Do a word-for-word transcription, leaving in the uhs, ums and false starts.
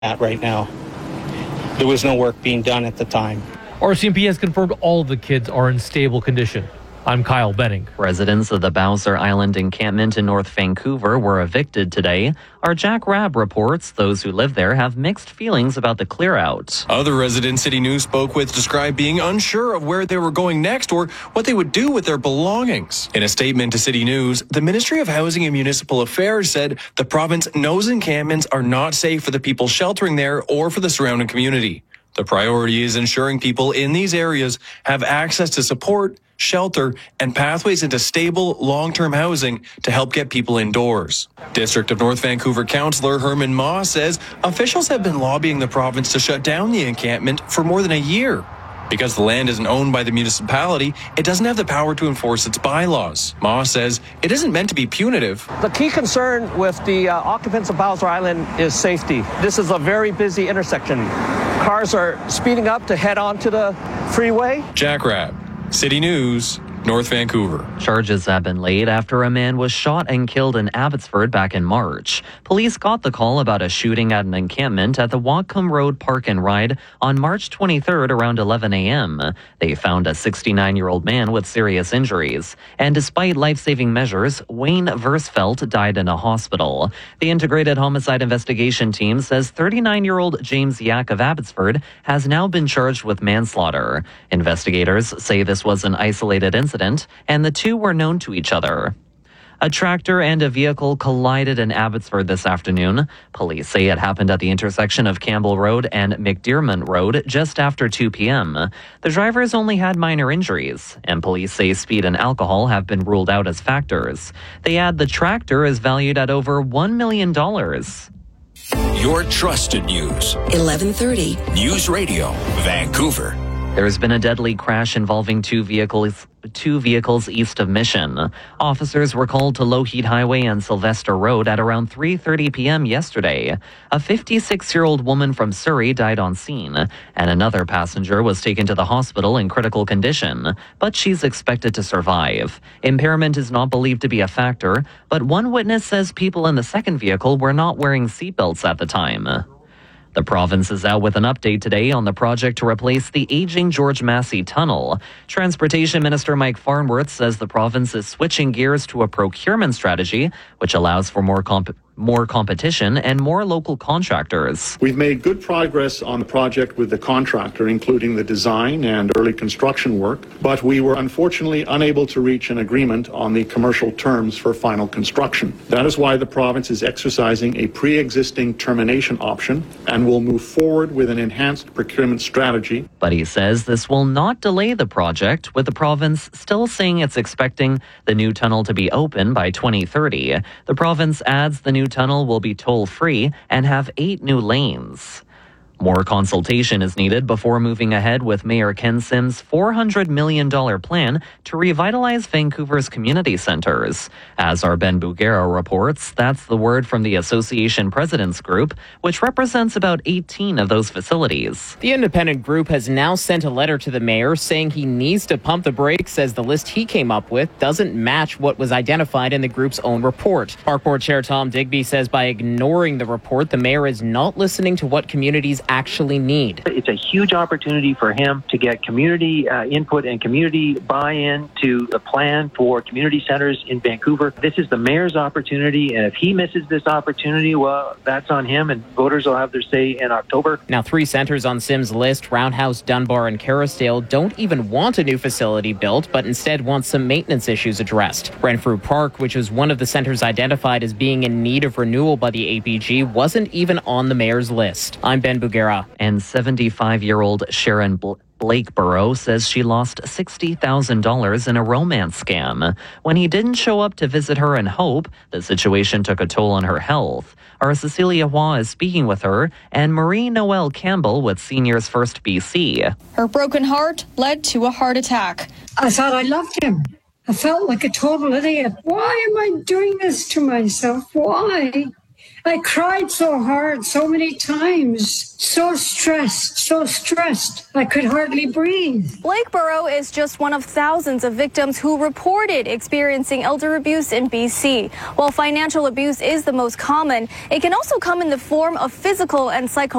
at right now. There was no work being done at the time. R C M P has confirmed all of the kids are in stable condition. I'm Kyle Benning. Residents of the Bowser Island encampment in North Vancouver were evicted today. Our Jack Rabb reports those who live there have mixed feelings about the clear-out. Other residents City News spoke with described being unsure of where they were going next or what they would do with their belongings. In a statement to City News, the Ministry of Housing and Municipal Affairs said the province knows encampments are not safe for the people sheltering there or for the surrounding community. The priority is ensuring people in these areas have access to support, shelter, and pathways into stable, long-term housing to help get people indoors. District of North Vancouver Councillor Herman Ma says officials have been lobbying the province to shut down the encampment for more than a year. Because the land isn't owned by the municipality, it doesn't have the power to enforce its bylaws. Ma says it isn't meant to be punitive. The key concern with the uh, occupants of Bowser Island is safety. This is a very busy intersection. Cars are speeding up to head onto the freeway. Jack Rabb, City News, North Vancouver. Charges have been laid after a man was shot and killed in Abbotsford back in March. Police got the call about a shooting at an encampment at the Whatcom Road Park and Ride on March twenty-third around eleven a.m. They found a sixty-nine-year-old man with serious injuries. And despite life-saving measures, Wayne Versfeld died in a hospital. The Integrated Homicide Investigation Team says thirty-nine-year-old James Yak of Abbotsford has now been charged with manslaughter. Investigators say this was an isolated incident. Incident, and the two were known to each other. A tractor and a vehicle collided in Abbotsford this afternoon. Police say it happened at the intersection of Campbell Road and McDermott Road just after two p.m. The drivers only had minor injuries, and police say speed and alcohol have been ruled out as factors. They add the tractor is valued at over one million dollars. Your trusted news. eleven thirty. News Radio, Vancouver. There's been a deadly crash involving two vehicles two vehicles east of Mission. Officers were called to Lougheed Highway and Sylvester Road at around three thirty p.m. yesterday. A fifty-six-year-old woman from Surrey died on scene, and another passenger was taken to the hospital in critical condition, but she's expected to survive. Impairment is not believed to be a factor, but one witness says people in the second vehicle were not wearing seatbelts at the time. The province is out with an update today on the project to replace the aging George Massey Tunnel. Transportation Minister Mike Farnworth says the province is switching gears to a procurement strategy, which allows for more comp- more competition and more local contractors. We've made good progress on the project with the contractor, including the design and early construction work, but we were unfortunately unable to reach an agreement on the commercial terms for final construction. That is why the province is exercising a pre-existing termination option and will move forward with an enhanced procurement strategy. But he says this will not delay the project, with the province still saying it's expecting the new tunnel to be open by twenty thirty. The province adds the new tunnel will be toll-free and have eight new lanes. More consultation is needed before moving ahead with Mayor Ken Sims' four hundred million dollars plan to revitalize Vancouver's community centres. As our Ben Bugera reports, that's the word from the Association Presidents Group, which represents about eighteen of those facilities. The independent group has now sent a letter to the mayor saying he needs to pump the brakes as the list he came up with doesn't match what was identified in the group's own report. Park Board Chair Tom Digby says by ignoring the report, the mayor is not listening to what communities actually need. It's a huge opportunity for him to get community uh, input and community buy-in to the plan for community centers in Vancouver. This is the mayor's opportunity, and if he misses this opportunity, well, that's on him, and voters will have their say in October. Now, three centers on Sims' list, Roundhouse, Dunbar, and Kerrisdale, don't even want a new facility built, but instead want some maintenance issues addressed. Renfrew Park, which was one of the centers identified as being in need of renewal by the A P G, wasn't even on the mayor's list. I'm Ben Bugera. And seventy-five-year-old Sharon Bl- Blakeborough says she lost sixty thousand dollars in a romance scam. When he didn't show up to visit her in Hope, the situation took a toll on her health. Our Cecilia Hua is speaking with her, and Marie Noel Campbell with Seniors First B C. Her broken heart led to a heart attack. I thought I loved him. I felt like a total idiot. Why am I doing this to myself? Why? I cried so hard, so many times, so stressed, so stressed, I could hardly breathe. Lakeboro is just one of thousands of victims who reported experiencing elder abuse in B C. While financial abuse is the most common, it can also come in the form of physical and psychological